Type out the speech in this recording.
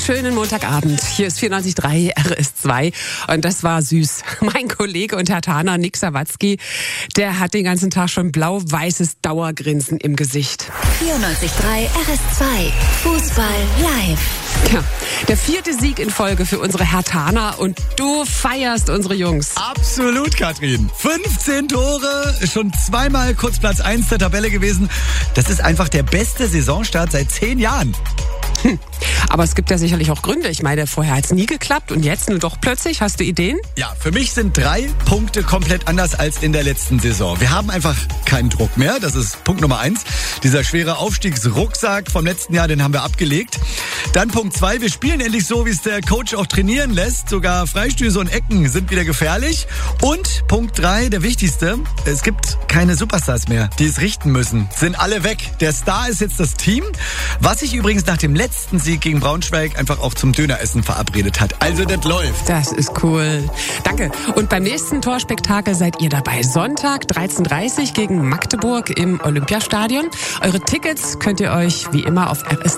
schönen Montagabend. Hier ist 94.3 RS2 und das war süß. Mein Kollege und Herr Taner, Nick Sawatzki, der hat den ganzen Tag schon blau-weißes Dauergrinsen im Gesicht. 94.3 RS2 Fußball live. Ja, der 4. Sieg in Folge für unsere Herr Taner und du feierst unsere Jungs. Absolut, Katrin. 15 Tore, schon zweimal kurz Platz 1 der Tabelle gewesen. Das ist einfach der beste Saisonstart seit 10 Jahren. Aber es gibt ja sicherlich auch Gründe. Ich meine, vorher hat es nie geklappt und jetzt nur doch plötzlich. Hast du Ideen? Ja, für mich sind 3 Punkte komplett anders als in der letzten Saison. Wir haben einfach keinen Druck mehr. Das ist Punkt Nummer 1. Dieser schwere Aufstiegsrucksack vom letzten Jahr, den haben wir abgelegt. Dann Punkt 2, wir spielen endlich so, wie es der Coach auch trainieren lässt. Sogar Freistöße und Ecken sind wieder gefährlich. Und Punkt 3, der wichtigste, es gibt keine Superstars mehr, die es richten müssen. Sind alle weg. Der Star ist jetzt das Team, was sich übrigens nach dem letzten Sieg gegen Braunschweig einfach auch zum Döneressen verabredet hat. Also das läuft. Das ist cool. Danke. Und beim nächsten Torspektakel seid ihr dabei. Sonntag 13:30 gegen Magdeburg im Olympiastadion. Eure Tickets könnt ihr euch wie immer auf RS